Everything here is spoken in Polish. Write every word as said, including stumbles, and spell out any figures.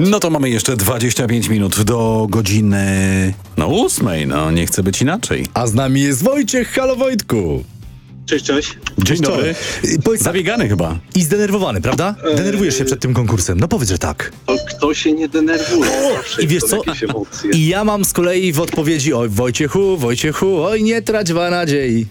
No to mamy jeszcze dwadzieścia pięć minut do godziny... No ósmej, no nie chcę być inaczej. A z nami jest Wojciech. Halo Wojtku. Cześć, cześć. Dzień Co? dobry. Y, Powiedz, Zabiegany chyba. i zdenerwowany, prawda? Denerwujesz się przed tym konkursem. No powiedz, że tak. To kto się nie denerwuje? Zawsze I wiesz są co? jakieś emocje. I ja mam z kolei w odpowiedzi: oj Wojciechu, Wojciechu, oj nie trać wa nadziei.